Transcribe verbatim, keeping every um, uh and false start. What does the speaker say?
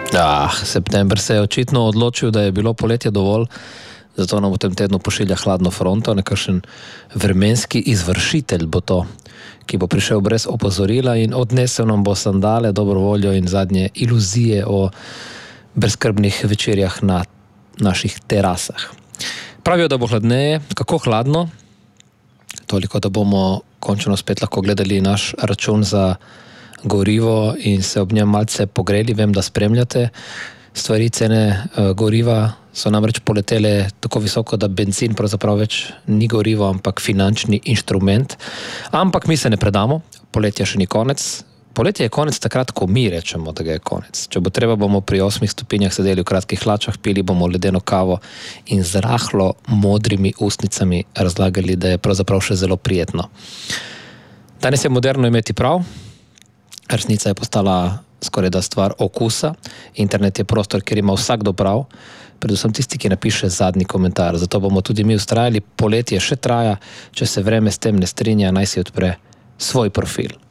Ah, september se je očitno odločil, da je bilo poletje dovolj, zato nam v tem tednu pošilja hladno fronto, nekakšen vremenski izvršitelj bo to, ki bo prišel brez opozorila in odnesel nam bo sandale, dobro voljo in zadnje iluzije o brezskrbnih večerjah na naših terasah. Pravijo, da bo hladneje. Kako hladno? Toliko, da bomo končno spet lahko gledali naš račun za gorivo in se ob njem malce pogreli. Vem, da spremljate stvari, cene uh, goriva so namreč poletele tako visoko, da benzin pravzaprav več ni gorivo, ampak finančni inštrument. Ampak mi se ne predamo, poletje še ni konec. Poletje je konec takrat, ko mi rečemo, da ga je konec. Če bo treba, bomo pri osmih stopinjah sedeli v kratkih hlačah, pili bomo ledeno kavo in z rahlo modrimi ustnicami razlagali, da je pravzaprav še zelo prijetno. Danes je moderno imeti prav. Resnica je postala skoraj da stvar okusa. Internet je prostor, kjer ima vsakdo prav, predvsem tisti, ki napiše zadnji komentar. Zato bomo tudi mi ustrajali, poletje še traja, če se vreme s tem ne strinja, naj si odpre svoj profil.